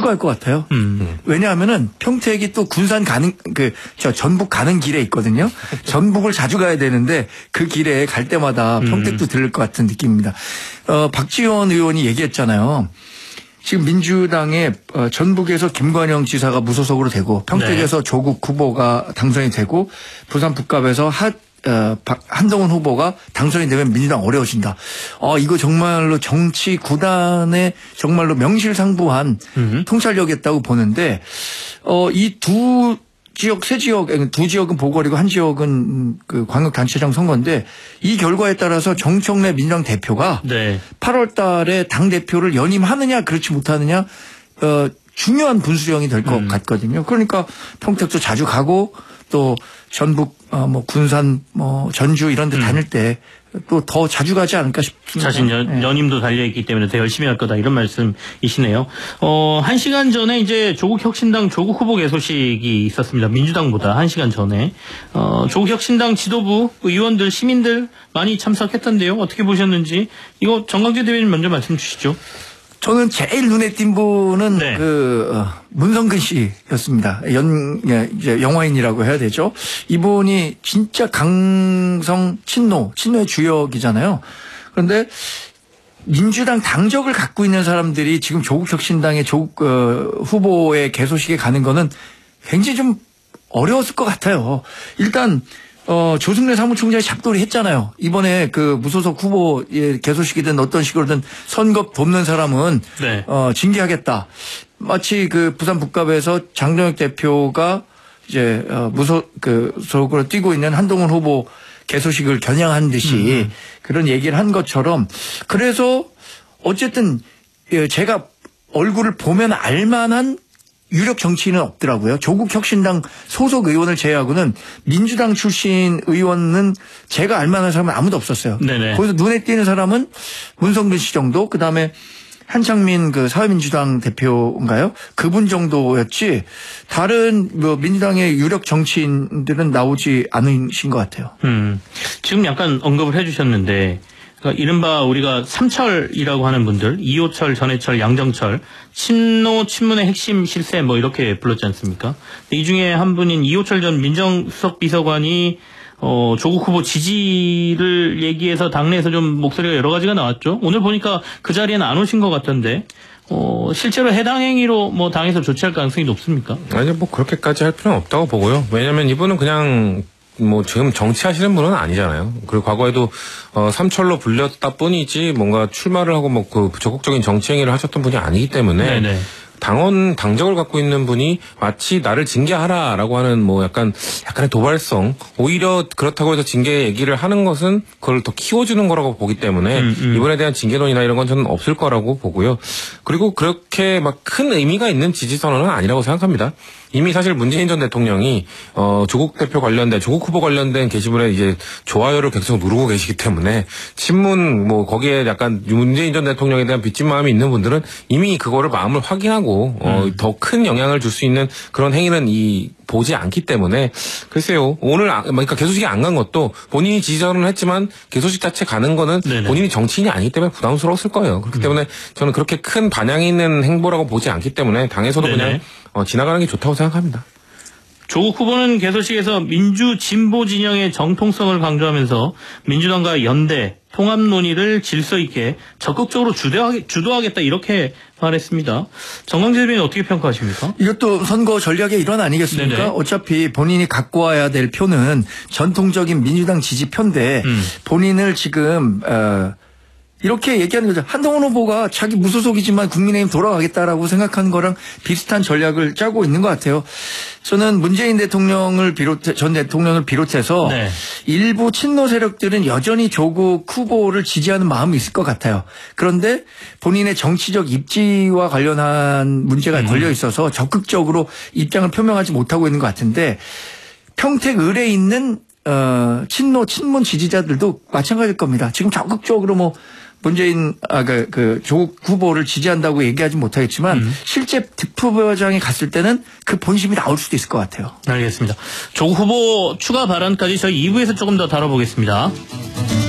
갈 것 같아요. 왜냐하면은 평택이 또 군산 가는 전북 가는 길에 있거든요. 전북을 자주 가야 되는데 그 길에 갈 때마다 평택도 들를 것 같은 느낌입니다. 박지원 의원이 얘기했잖아요. 지금 민주당의 전북에서 김관영 지사가 무소속으로 되고 평택에서 네. 조국 후보가 당선이 되고 부산 북갑에서 한동훈 후보가 당선이 되면 민주당 어려워진다. 이거 정말로 정치 구단에 정말로 명실상부한 통찰력이었다고 보는데 이 두 지역, 세 지역, 두 지역은 보궐이고 한 지역은 그 광역단체장 선거인데 이 결과에 따라서 정청래 민주당 대표가 네. 8월 달에 당 대표를 연임하느냐 그렇지 못하느냐 중요한 분수령이 될 것 같거든요. 그러니까 평택도 자주 가고 또 전북 군산 전주 이런 데 다닐 때 또 더 자주 가지 않을까 싶습니다. 자신 연임도 달려있기 때문에 더 열심히 할 거다 이런 말씀이시네요. 1시간 전에 이제 조국혁신당 조국 후보 개소식이 있었습니다. 민주당보다 1시간 전에. 조국혁신당 지도부 의원들 시민들 많이 참석했던데요. 어떻게 보셨는지 이거 정광재 대변인 먼저 말씀 주시죠. 저는 제일 눈에 틴 분은 네. 문성근 씨였습니다. 이제 영화인이라고 해야 되죠. 이분이 진짜 강성 친노의 주역이잖아요. 그런데 민주당 당적을 갖고 있는 사람들이 지금 조국혁신당의 조국 후보의 개소식에 가는 거는 굉장히 좀 어려웠을 것 같아요. 일단 조승래 사무총장이 잡돌이 했잖아요. 이번에 그 무소속 후보의 개소식이든 어떤 식으로든 선거 돕는 사람은 네. 징계하겠다. 마치 그 부산 북갑에서 장정혁 대표가 이제 무소속으로 뛰고 있는 한동훈 후보 개소식을 겨냥한 듯이 그런 얘기를 한 것처럼 그래서 어쨌든 제가 얼굴을 보면 알만한 유력 정치인은 없더라고요. 조국혁신당 소속 의원을 제외하고는 민주당 출신 의원은 제가 알만한 사람은 아무도 없었어요. 네네. 거기서 눈에 띄는 사람은 문성근 씨 정도, 그다음에 한창민 그 사회민주당 대표인가요? 그분 정도였지 다른 민주당의 유력 정치인들은 나오지 않으신 것 같아요. 지금 약간 언급을 해 주셨는데 그러니까 이른바 우리가 삼철이라고 하는 분들, 이호철, 전해철, 양정철, 친노, 친문의 핵심 실세 이렇게 불렀지 않습니까? 이 중에 한 분인 이호철 전 민정수석 비서관이 조국 후보 지지를 얘기해서 당내에서 좀 목소리가 여러 가지가 나왔죠. 오늘 보니까 그 자리에는 안 오신 것 같던데 실제로 해당 행위로 당에서 조치할 가능성이 높습니까? 아니 그렇게까지 할 필요는 없다고 보고요. 왜냐하면 이분은 그냥 지금 정치하시는 분은 아니잖아요. 그리고 과거에도 삼철로 불렸다 뿐이지 뭔가 출마를 하고 적극적인 정치 행위를 하셨던 분이 아니기 때문에 네네. 당적을 갖고 있는 분이 마치 나를 징계하라라고 하는 약간의 도발성, 오히려 그렇다고 해서 징계 얘기를 하는 것은 그걸 더 키워주는 거라고 보기 때문에 이번에 대한 징계론이나 이런 건 저는 없을 거라고 보고요. 그리고 그렇게 큰 의미가 있는 지지 선언은 아니라고 생각합니다. 이미 사실 문재인 전 대통령이 조국 후보 관련된 게시물에 이제 좋아요를 계속 누르고 계시기 때문에 친문 거기에 약간 문재인 전 대통령에 대한 빚진 마음이 있는 분들은 이미 그거를 마음을 확인하고 더 큰 영향을 줄 수 있는 그런 행위는 보지 않기 때문에 글쎄요. 오늘 그러니까 개소식이 안 간 것도 본인이 지지 선언을 했지만 개소식 자체 가는 거는 네네. 본인이 정치인이 아니기 때문에 부담스러웠을 거예요. 그렇기 때문에 저는 그렇게 큰 반향이 있는 행보라고 보지 않기 때문에 당에서도 네네. 그냥 지나가는 게 좋다고 생각합니다. 조국 후보는 개소식에서 민주 진보 진영의 정통성을 강조하면서 민주당과 연대, 통합 논의를 질서 있게 적극적으로 주도하겠다 이렇게 말했습니다. 정광재 대변인 어떻게 평가하십니까? 이것도 선거 전략의 일환 아니겠습니까? 네네. 어차피 본인이 갖고 와야 될 표는 전통적인 민주당 지지표인데 본인을 지금 이렇게 얘기하는 거죠. 한동훈 후보가 자기 무소속이지만 국민의힘 돌아가겠다라고 생각하는 거랑 비슷한 전략을 짜고 있는 것 같아요. 저는 문재인 전 대통령을 비롯해서 네. 일부 친노 세력들은 여전히 조국 후보를 지지하는 마음이 있을 것 같아요. 그런데 본인의 정치적 입지와 관련한 문제가 걸려 있어서 적극적으로 입장을 표명하지 못하고 있는 것 같은데 평택 을에 있는 친문 지지자들도 마찬가지일 겁니다. 지금 적극적으로 문재인 조국 후보를 지지한다고 얘기하지 못하겠지만 실제 득표장에 갔을 때는 그 본심이 나올 수도 있을 것 같아요. 알겠습니다. 조국 후보 추가 발언까지 저희 2부에서 조금 더 다뤄보겠습니다.